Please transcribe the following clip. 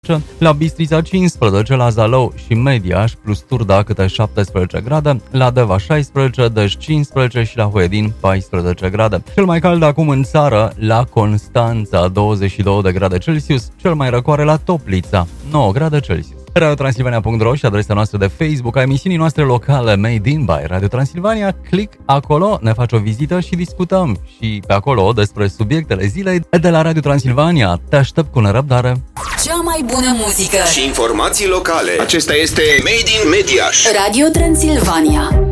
la Bistrița 15, la Zalău și Mediaș, plus Turda câte 17 grade, la Deva 16, Dej 15 și la Huedin 14 grade. Cel mai cald acum în țară, la Constanța 22 de grade Celsius, cel mai răcoare la Toplița 9 grade Celsius. RadioTransilvania.ro și adresa noastră de Facebook a emisiunii noastre locale Made in by Radio Transilvania. Click acolo, ne faci o vizită și discutăm și pe acolo despre subiectele zilei de la Radio Transilvania. Te aștept cu nerăbdare. Cea mai bună muzică și informații locale. Acesta este Made in Mediaș. Radio Transilvania.